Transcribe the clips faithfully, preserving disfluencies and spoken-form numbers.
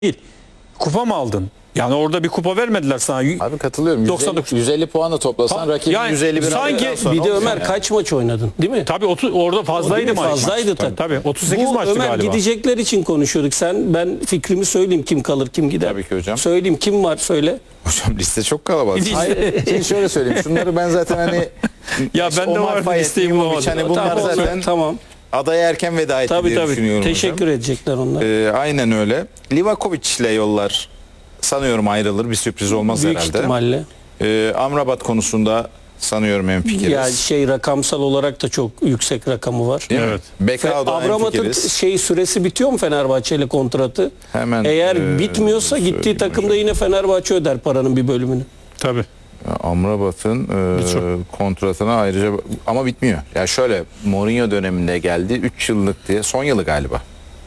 değil. Kupa mı aldın? Yani orada bir kupa vermediler sana. Abi katılıyorum. doksan dokuz yüz elli puan da toplasan Ha, rakibin yani yüz elli bir sanki Bir de Ömer kaç maç oynadın değil mi? tabii otuz orada fazlaydı maç. Fazlaydı tabii. tabii. Tabii otuz sekiz Bu maçtı Ömer galiba. gidecekler için konuşuyorduk. Sen ben fikrimi söyleyeyim, kim kalır kim gider. Tabii ki hocam. Söyleyeyim, kim var söyle. Hocam liste çok kalabalık. Liste- Hayır, şimdi şöyle söyleyeyim. Şunları ben zaten hani Ya işte bende Omar var, Fayet, listeyi Ibrahimovic, bulamadım. hani bunlar Tamam, zaten tamam. adaya erken veda etti Tabii diye tabii. düşünüyorum Teşekkür hocam. edecekler onlar. Ee, aynen öyle. Livakovic ile yollar sanıyorum ayrılır. Bir sürpriz olmaz Büyük herhalde. ihtimalle. Ee, Amrabat konusunda sanıyorum hemfikiriz. Ya şey rakamsal olarak da çok yüksek rakamı var. Değil mi? Evet. Bekao'da Avramat'ın hemfikiriz. şey süresi bitiyor mu Fenerbahçe ile kontratı? Hemen, Eğer e, bitmiyorsa gittiği söyleyeyim takımda hocam. yine Fenerbahçe öder paranın bir bölümünü. Tabii. Amrabat'ın e, Birçok. kontratına ayrıca ama bitmiyor. Ya şöyle Mourinho döneminde geldi üç yıllık diye son yılı galiba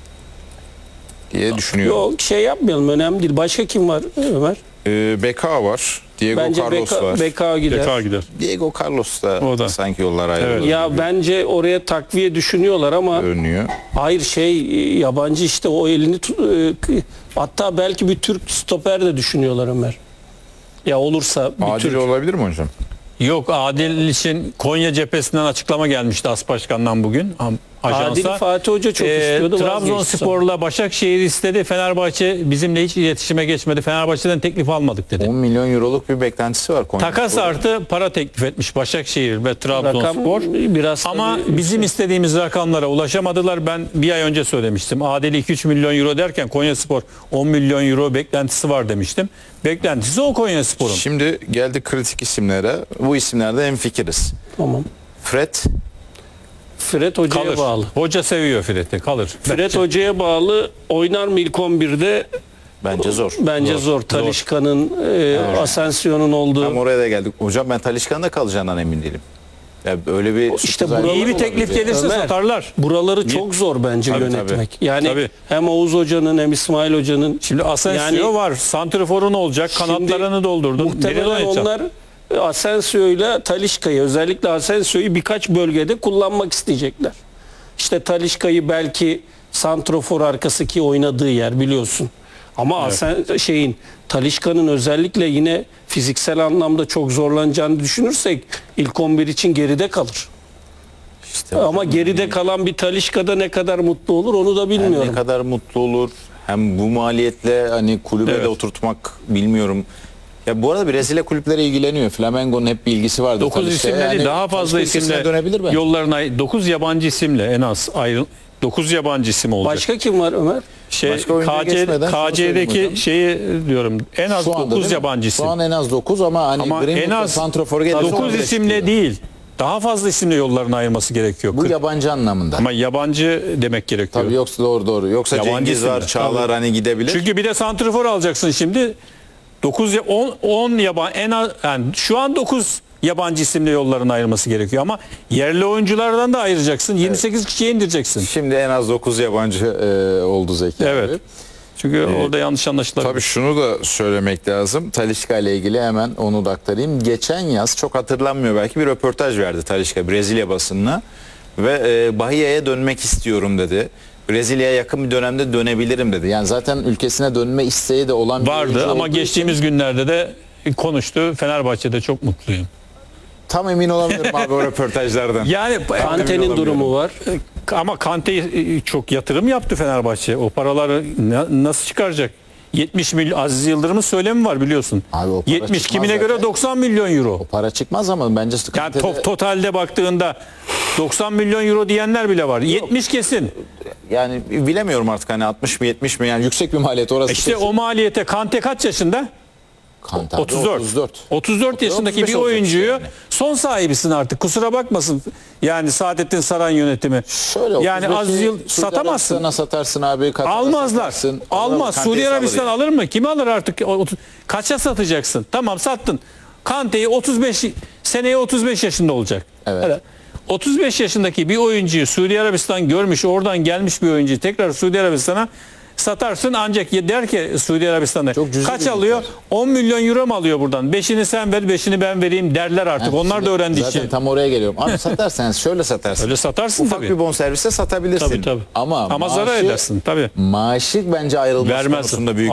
diye düşünüyorum. Yok şey yapmayalım, önemli değil. Başka kim var Ömer? E, Bekao var. Diego Bence Carlos Beka, var. Beka gider. Tekrar gider. Diego Carlos da, O da. sanki yollar ayrılır. Evet. Ya bence oraya takviye düşünüyorlar ama Görünüyor. hayır şey yabancı işte o elini tut- e, hatta belki bir Türk stoper de düşünüyorlar Ömer. Ya olursa bir Adil Türk. olabilir mi hocam? Yok, Adil için Konya cephesinden açıklama gelmişti As Başkan'dan bugün. Am- Ajansa. Adil'i Fatih Hoca çok Ee, istiyordu. vazgeçti sonra. Trabzonspor'la Başakşehir istedi. Fenerbahçe bizimle hiç iletişime geçmedi. Fenerbahçe'den teklif almadık dedi. on milyon euroluk bir beklentisi var Konya. Takas Spor'un. artı para teklif etmiş Başakşehir ve Trabzonspor. Rakam biraz Ama tabii bizim yüksek. istediğimiz rakamlara ulaşamadılar. Ben bir ay önce söylemiştim. Adil iki üç milyon euro derken Konyaspor on milyon euro beklentisi var demiştim. Beklentisi o Konyaspor'un. Şimdi geldik kritik isimlere. Bu isimlerde hemfikiriz. Tamam. Fred Fred Hoca'ya Kalır. bağlı. Hoca seviyor Fred'i. Kalır. Fred Bence. Hoca'ya bağlı. Oynar mı ilk on birde? bence zor. Bence zor. Zor. Talişka'nın, e, Asensio'nun olduğu. Tam oraya da geldik. Hocam ben Talisca'nın da kalacağından emin değilim. Ya öyle bir İşte sürpriz buralar İyi bir olabilir. teklif gelirse Ömer, satarlar. Buraları çok zor bence Tabii, yönetmek. Yani Tabii. hem Oğuz Hoca'nın hem İsmail Hoca'nın. Şimdi Asensio Yani- var. Santrifor'un olacak. Kanatlarını doldurdun. Nereye Muhtemelen oynatacaksın? onlar Asensio ile Talisca'yı, özellikle Asensio'yu birkaç bölgede kullanmak isteyecekler. İşte Talisca'yı belki santrofor arkası ki oynadığı yer biliyorsun. Ama Asen, şeyin Talisca'nın özellikle yine fiziksel anlamda çok zorlanacağını düşünürsek ilk on bir için geride kalır. İşte Ama geride kalan bir Talisca'da ne kadar mutlu olur onu da hem bilmiyorum. ne kadar mutlu olur hem bu maliyetle hani kulübe Evet. de oturtmak bilmiyorum. Ya bu arada Brezilya kulüpleri ilgileniyor. Flamengo'nun hep bir ilgisi vardı. dokuz Talisca. isimle Yani değil, daha fazla Talisca ülkesine isimle dönebilir mi? yollarına dokuz yabancı isimle en az ayrı dokuz yabancı isim olacak. Başka kim var Ömer? şey Başka oyuncuya K C geçmeden şunu söyleyeyim K C'deki hocam. şeyi diyorum. En az Şu anda dokuz değil mi? yabancı isim. Şu an en az dokuz ama hani Ama Greenwood'da en az santrofor gelirse on dokuz bire isimle çıkıyor. değil. Daha fazla isimle yollarını ayırması gerekiyor. Bu Kırk- yabancı anlamında. Ama yabancı demek gerekiyor. Tabii yoksa doğru doğru. Yoksa Yabancı Cengiz var, isimler. Çağlar hani gidebilir. Çünkü bir de santrifor alacaksın şimdi. dokuz on on yabancı en az yani şu an dokuz yabancı isimle yollarını ayırması gerekiyor ama yerli oyunculardan da ayıracaksın. yirmi sekiz kişiye indireceksin. Şimdi en az dokuz yabancı e, oldu Zeki Evet. abi. Çünkü orada yanlış anlaşılabilir. Tabii şunu da söylemek lazım. Talisca ile ilgili hemen onu da aktarayım. Geçen yaz çok hatırlanmıyor belki bir röportaj verdi Talisca Brezilya basınına ve e, Bahia'ya dönmek istiyorum dedi. Brezilya'ya yakın bir dönemde dönebilirim dedi. Yani zaten ülkesine dönme isteği de olan bir vardı oyuncu ama olduğu geçtiğimiz günlerde de konuştu. Fenerbahçe'de çok mutluyum. için tam emin olamıyorum abi o röportajlardan. Yani Kante'nin durumu var. ama Kante'ye çok yatırım yaptı Fenerbahçe. O paraları na- nasıl çıkaracak? yetmiş milyon Aziz Yıldırım'ın söylemi var biliyorsun. Abi o para yetmiş çıkmaz kimine zaten. göre doksan milyon euro. O para çıkmaz ama bence Yani Kante'de- to- totalde baktığında doksan milyon euro diyenler bile var. yetmiş kesin. yani bilemiyorum artık hani altmış mı yetmiş mi yani yüksek bir maliyet orası. İşte kesin. o maliyete Kante kaç yaşında? Kante abi otuz dört. otuz dört. otuz dört yaşındaki otuz beş bir olacak oyuncuyu yani. son sahibisin artık. Kusura bakmasın. Yani Saadettin Saran yönetimi. Şöyle Yani otuz beşi az yıl Suudi satamazsın. Arabistan'a satarsın abi. Katar'a Almazlar. satarsın. Almaz. Kante'yi Suudi alır Arabistan yani. alır mı? Kim alır artık? O- o- Kaça satacaksın? Tamam sattın. Kante'yi otuz beş seneye otuz beş yaşında olacak. Evet. Hele otuz beş yaşındaki bir oyuncuyu Suudi Arabistan görmüş, oradan gelmiş bir oyuncuyu tekrar Suudi Arabistan'a satarsın ancak der ki Suudi Arabistan'a Çok cüzi kaç bir alıyor? miktar. on milyon euro mu alıyor buradan? beşini sen ver, beşini ben vereyim derler artık. Ha, Onlar şimdi da öğrendi zaten işi. tam oraya geliyorum. Abi satarsanız şöyle satarsın. Öyle satarsın Ufak tabii. bir bonservise satabilirsin. Tabii, tabii. Ama, Ama zarar maaşı- edersin tabii. Maaşı bence ayrılması Vermez. konusunda büyük